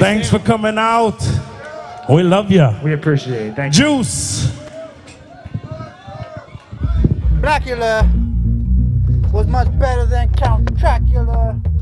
Thanks for coming out. We love you. We appreciate it. Thank you. Juice. Blackula was much better than Count Dracula.